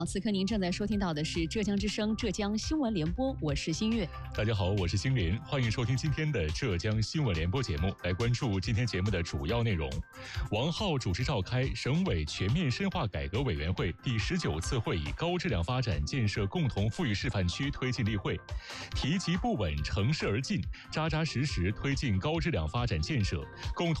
此刻您正在收听到的是浙江之声浙江新闻联播，我是新月。 大家好，我是星林，欢迎收听今天的浙江新闻联播节目。来关注今天节目的主要内容。王浩主持召开省委全面深化改革委员会第19次会议高质量发展建设共同富裕示范区推进例会，提及不稳乘势而进，扎扎实实推进高质量发展建设，共同